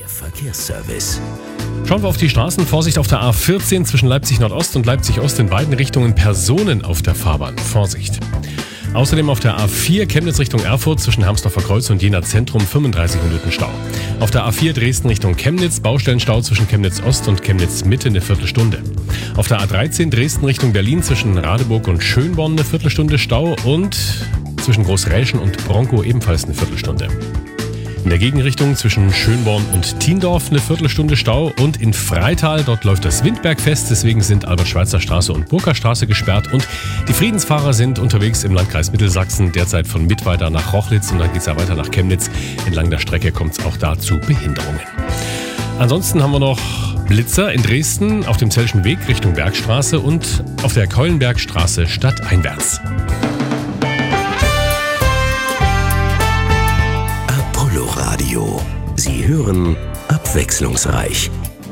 Der Verkehrsservice. Schauen wir auf die Straßen. Vorsicht auf der A14 zwischen Leipzig Nordost und Leipzig Ost in beiden Richtungen Personen auf der Fahrbahn. Vorsicht. Außerdem auf der A4 Chemnitz Richtung Erfurt zwischen Hermsdorfer Kreuz und Jena Zentrum 35 Minuten Stau. Auf der A4 Dresden Richtung Chemnitz Baustellenstau zwischen Chemnitz Ost und Chemnitz Mitte eine Viertelstunde. Auf der A13 Dresden Richtung Berlin zwischen Radeburg und Schönborn eine Viertelstunde Stau und zwischen Großräschen und Bronkow ebenfalls eine Viertelstunde. In der Gegenrichtung zwischen Schönborn und Thiendorf eine Viertelstunde Stau und in Freital, dort läuft das Windbergfest, deswegen sind Albert-Schweitzer-Straße und Burka-Straße gesperrt und die Friedensfahrer sind unterwegs im Landkreis Mittelsachsen, derzeit von Mittweida nach Rochlitz und dann geht es ja weiter nach Chemnitz. Entlang der Strecke kommt es auch da zu Behinderungen. Ansonsten haben wir noch Blitzer in Dresden auf dem Zellschen Weg Richtung Bergstraße und auf der Keulenbergstraße stadteinwärts. Radio. Sie hören abwechslungsreich.